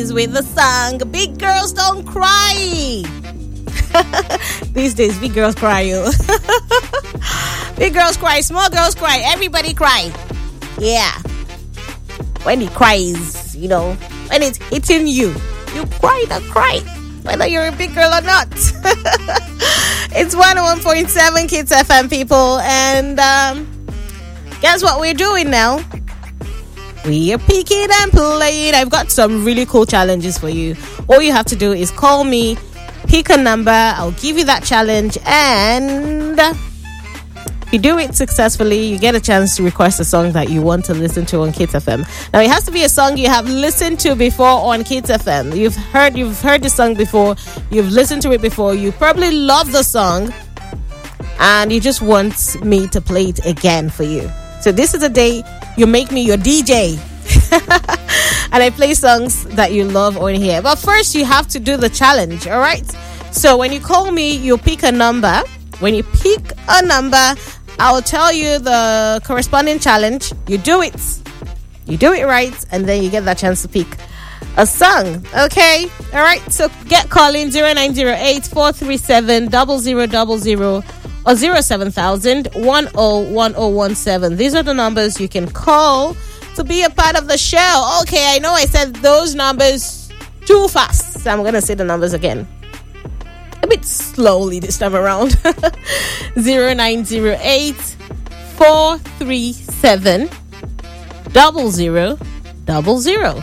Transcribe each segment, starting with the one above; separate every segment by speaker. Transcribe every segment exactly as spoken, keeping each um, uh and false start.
Speaker 1: Cries with the song Big Girls Don't Cry. These days, big girls cry. You. Big girls cry, small girls cry, everybody cry. Yeah. When it cries, you know, when it's hitting you, you cry the cry, whether you're a big girl or not. It's one oh one point seven Kids F M, people. And um, guess what we're doing now? We are picking and playing. I've got some really cool challenges for you. All you have to do is call me, pick a number, I'll give you that challenge, and if you do it successfully, you get a chance to request a song that you want to listen to on Kids F M. Now, it has to be a song you have listened to before on Kids F M. You've heard you've heard the song before, you've listened to it before, you probably love the song, and you just want me to play it again for you. So this is the day you make me your D J. And I play songs that you love on here. But first, you have to do the challenge, all right? So when you call me, you pick a number. When you pick a number, I'll tell you the corresponding challenge. You do it. You do it right, and then you get that chance to pick a song, okay? All right, so get calling zero nine zero eight, four three seven, zero zero zero zero or zero seven thousand, one oh one oh one seven. These are the numbers you can call to be a part of the show. Okay, I know I said those numbers too fast, so I'm going to say the numbers again. A bit slowly this time around. zero nine zero eight, four three seven, zero zero zero zero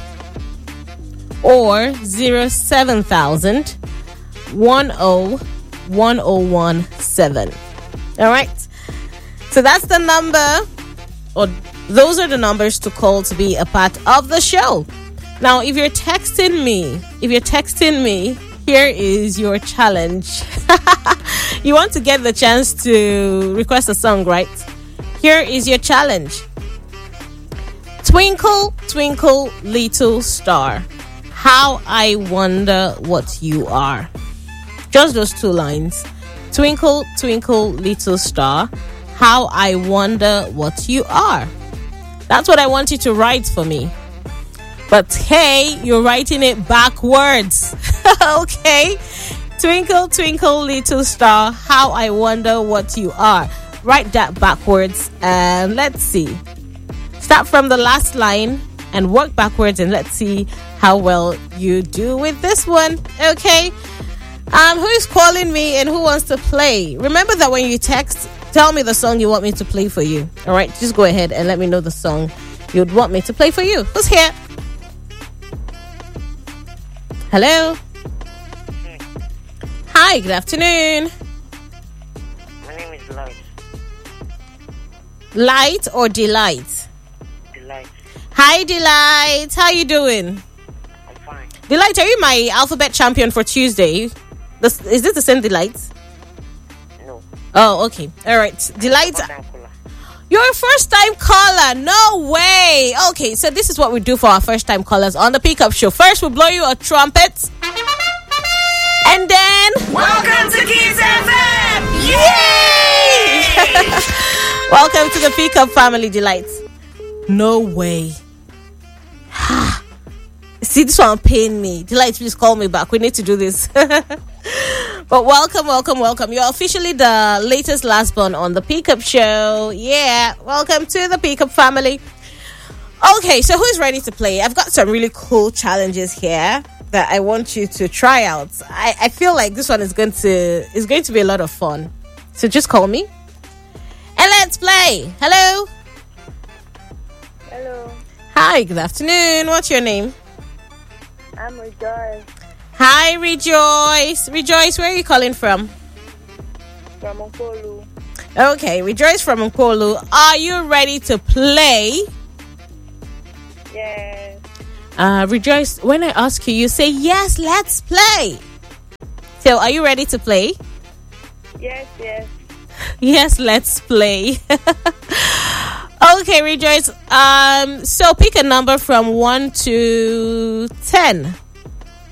Speaker 1: or zero seven thousand, one oh one oh one seven. All right, so that's the number, or those are the numbers to call to be a part of the show. Now, if you're texting me, if you're texting me, here is your challenge. You want to get the chance to request a song, right? Here is your challenge. Twinkle, twinkle, little star, how I wonder what you are. Just those two lines. Twinkle, twinkle, little star, how I wonder what you are. That's what I want you to write for me. But hey, you're writing it backwards. Okay? Twinkle, twinkle, little star, how I wonder what you are. Write that backwards, and let's see. Start from the last line and work backwards, and let's see how well you do with this one. Okay? Um, who is calling me and who wants to play? Remember that when you text, tell me the song you want me to play for you. All right, just go ahead and let me know the song you'd want me to play for you. Who's here? Hello? Hi, good afternoon.
Speaker 2: My name is Light.
Speaker 1: Light or Delight?
Speaker 2: Delight.
Speaker 1: Hi, Delight. How you doing?
Speaker 2: I'm fine.
Speaker 1: Delight, are you my alphabet champion for Tuesday? This, is this the same Delight?
Speaker 2: No.
Speaker 1: Oh, okay. All right. Delight, you're a first-time caller. No way. Okay, so this is what we do for our first-time callers on the Pickup Show. First, we'll blow you a trumpet. And then...
Speaker 3: Welcome to Kids F M!
Speaker 1: Yay! Welcome to the Pickup family, Delight. No way. See, this one paying me. Delight, please call me back. We need to do this. But welcome, welcome, welcome. You're officially the latest last born on the Pickup Show. Yeah, welcome to the Pickup family. Okay, so who's ready to play? I've got some really cool challenges here that I want you to try out. I, I feel like this one is going to is going to be a lot of fun. So just call me and let's play. Hello.
Speaker 4: Hello.
Speaker 1: Hi, good afternoon. What's your name?
Speaker 4: I'm Rejoice.
Speaker 1: Hi, Rejoice. Rejoice, where are you calling from?
Speaker 4: From Nkolu.
Speaker 1: Okay, Rejoice from Nkolu. Are you ready to play?
Speaker 4: Yes.
Speaker 1: Uh, Rejoice, when I ask you, you say, yes, let's play. So, are you ready to play?
Speaker 4: Yes, yes.
Speaker 1: Yes, let's play. Okay, Rejoice. Um, so, pick a number from one to ten.